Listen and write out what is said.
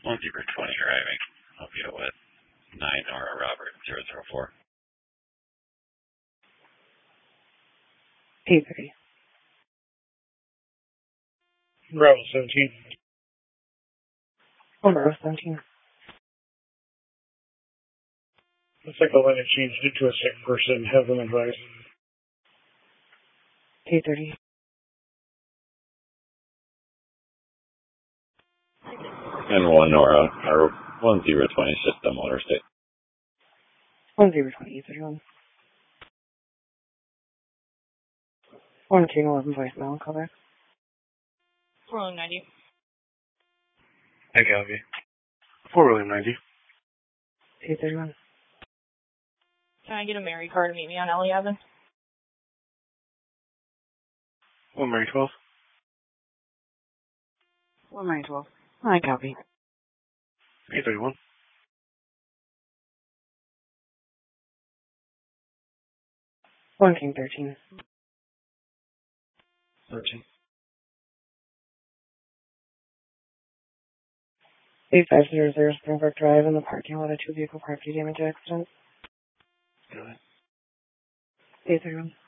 1 Zebra 20 arriving. Help you with 9 Nora Robert 004. 8:30. Bravo 17. Bravo 17. Looks like the line had changed it to a sick person. Have them advised. 8:30. And 1 Nora, or 1 Zebra 20 system motor state. 1 Zebra 20, 8:31. 1 King 11 voicemail, call back. 4 William 90. I copy. 4 William 90. 8:31. Can I get a Mary car to meet me on Ellie Avenue? 1 Mary 12. 1 Mary 12. I copy. 831. 1 King 13. 13. 8500 Springbrook Drive in the parking lot, a 2-vehicle property damage accident. Got it. 8:31.